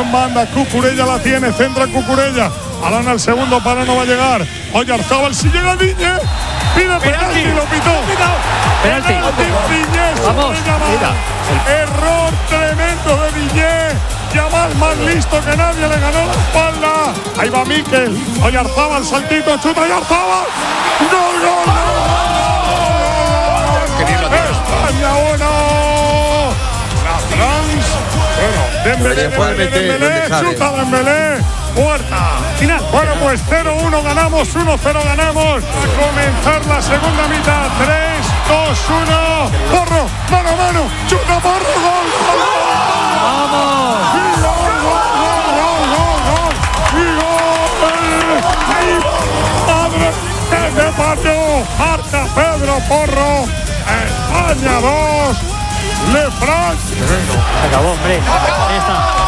en banda. Cucurella la tiene, centra Cucurella. Balón al segundo palo, no va a llegar. Oyarzábal si llega Diñé. Pide penalti, lo pitó. Penalti. Diñé. Vamos. Error tremendo de Diñé. Yamal más listo que nadie, le ganó la espalda. Ahí va Mikel. Oyarzábal, saltito, chuta Oyarzábal. ¡Gol, gol, gol! España 1. La France. Bueno, Dembélé, chuta Dembélé. Puerta. Final. Bueno, pues 0-1 ganamos, 1-0 ganamos. A comenzar la segunda mitad. 3, 2, 1. Porro, mano a mano. Chuta Porro, gol. ¡Vamos! ¡Madre de patio! Marca Pedro Porro. España 2. Le France. Se acabó, hombre. Ahí está.